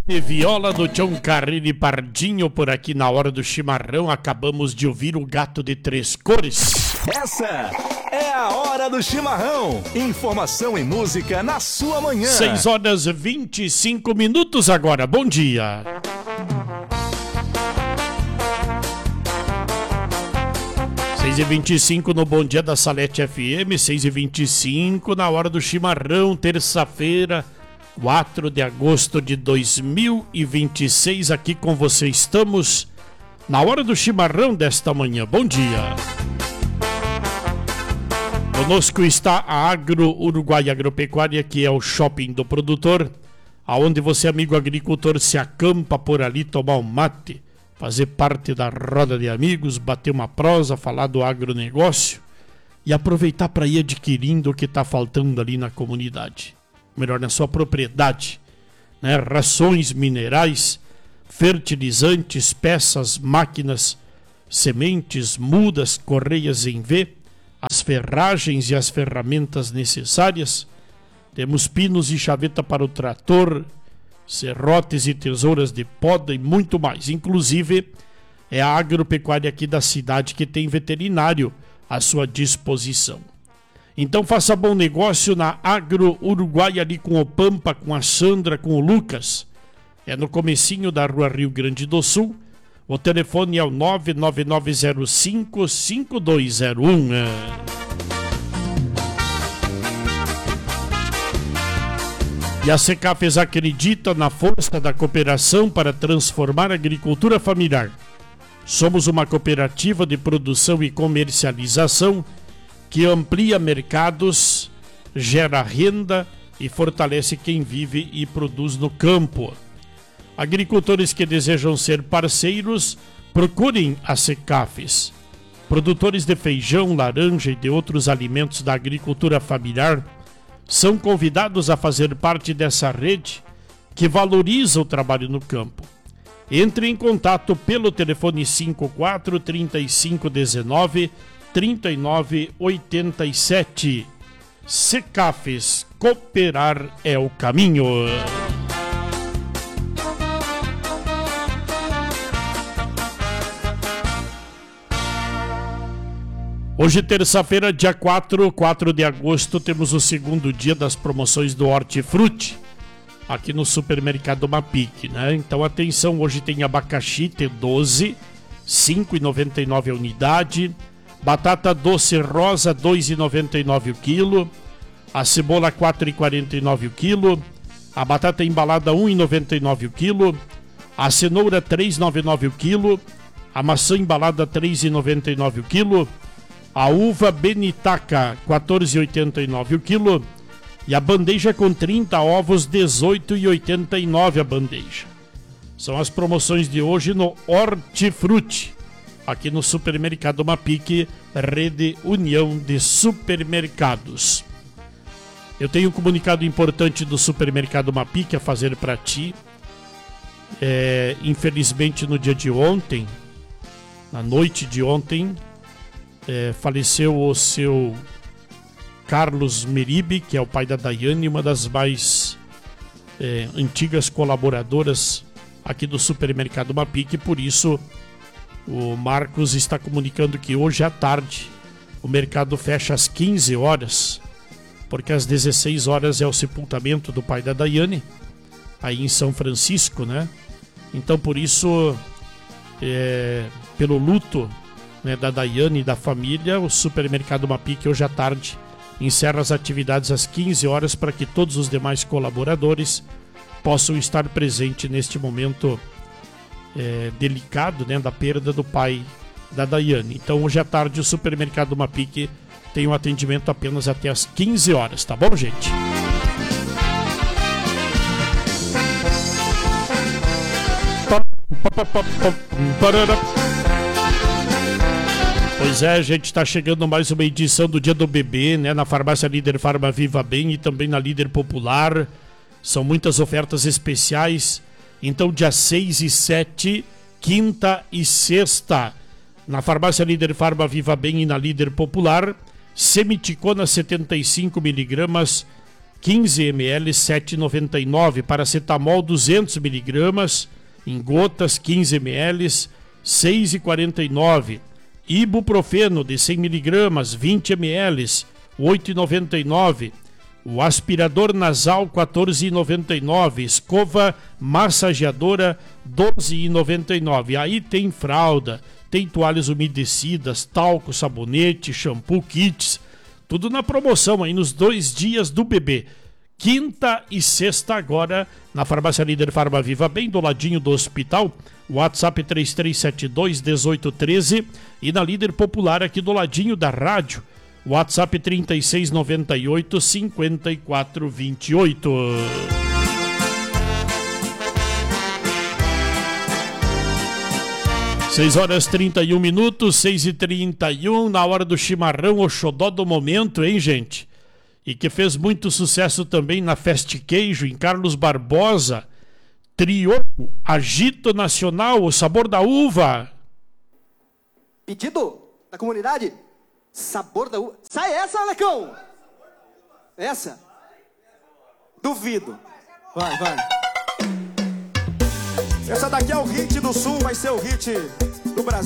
de viola do Tião Carreiro e Pardinho por aqui na hora do chimarrão. Acabamos de ouvir o Gato de Três Cores. Essa é a hora do chimarrão. Informação e música na sua manhã. 6h25 agora. Bom dia. Seis e 25 no Bom Dia da Salete FM, 6h25 na hora do chimarrão, terça-feira, 4 de agosto de 2026, aqui com você estamos na hora do chimarrão desta manhã. Bom dia. Conosco está a Agro Uruguai Agropecuária, que é o shopping do produtor, aonde você, amigo agricultor, se acampa por ali, tomar um mate, fazer parte da roda de amigos, bater uma prosa, falar do agronegócio e aproveitar para ir adquirindo o que está faltando ali na comunidade. Melhor, na sua propriedade, né? Rações minerais, fertilizantes, peças, máquinas, sementes, mudas, correias em V, as ferragens e as ferramentas necessárias. Temos pinos e chaveta para o trator, serrotes e tesouras de poda e muito mais. Inclusive, é a agropecuária aqui da cidade que tem veterinário à sua disposição. Então faça bom negócio na Agro Uruguai, ali com o Pampa, com a Sandra, com o Lucas. É no comecinho da rua Rio Grande do Sul. O telefone é o 99905-5201. E a Secafes acredita na força da cooperação para transformar a agricultura familiar. Somos uma cooperativa de produção e comercialização que amplia mercados, gera renda e fortalece quem vive e produz no campo. Agricultores que desejam ser parceiros, procurem a Secafes. Produtores de feijão, laranja e de outros alimentos da agricultura familiar são convidados a fazer parte dessa rede que valoriza o trabalho no campo. Entre em contato pelo telefone 54 3519 3987. Secafes, cooperar é o caminho. Hoje, terça-feira, dia 4 de agosto, temos o segundo dia das promoções do Hortifruti, aqui no Supermercado Mapic, né? Então, atenção, hoje tem abacaxi T12, R$ 5,99 a unidade, batata doce rosa, R$ 2,99 o quilo, a cebola, R$ 4,49 o quilo, a batata embalada, R$ 1,99 o quilo, a cenoura, R$ 3,99 o quilo, a maçã embalada, R$ 3,99 o quilo, a uva Benitaca, R$ 14,89 o quilo, e a bandeja com 30 ovos, R$ 18,89 a bandeja. São as promoções de hoje no Hortifruti, aqui no Supermercado Mapic, Rede União de Supermercados. Eu tenho um comunicado importante do Supermercado Mapic a fazer para ti. Infelizmente, no dia de ontem, na noite de ontem, faleceu o seu Carlos Meribe, que é o pai da Daiane, uma das mais antigas colaboradoras aqui do Supermercado Mapic. Por isso, o Marcos está comunicando que hoje à tarde o mercado fecha às 15 horas, porque às 16 horas é o sepultamento do pai da Daiane, aí em São Francisco, né? Então, por isso, pelo luto, né, da Daiane e da família, o Supermercado Mapic hoje à tarde encerra as atividades às 15 horas para que todos os demais colaboradores possam estar presentes neste momento delicado, né, da perda do pai da Daiane. Então, hoje à tarde, o Supermercado Mapic tem um atendimento apenas até às 15 horas, tá bom, gente? Pois é, a gente está chegando mais uma edição do Dia do Bebê, né? Na Farmácia Líder Farma Viva Bem e também na Líder Popular. São muitas ofertas especiais. Então, dia 6 e 7, quinta e sexta, na Farmácia Líder Farma Viva Bem e na Líder Popular, Semiticona 75 miligramas, 15 ml, 7,99. Paracetamol 200 miligramas em gotas, 15 ml, 6,49. Ibuprofeno de 100 miligramas, 20 ml, 8,99. O aspirador nasal, 14,99. Escova massageadora, 12,99. Aí tem fralda, tem toalhas umedecidas, talco, sabonete, shampoo, kits. Tudo na promoção aí nos 2 dias do bebê. Quinta e sexta agora na Farmácia Líder Farmaviva, bem do ladinho do hospital. WhatsApp 3372-1813 e na Líder Popular aqui do ladinho da rádio. WhatsApp 3698-5428. 6h31, 6h31, na hora do chimarrão, o xodó do momento, hein, gente? E que fez muito sucesso também na Fast Queijo, em Carlos Barbosa. Trioco, Agito Nacional, o sabor da uva. Pedido da comunidade, sabor da uva. Sai essa, Alecão! Essa? Duvido. Vai, vai. Essa daqui é o hit do Sul, vai ser o hit do Brasil.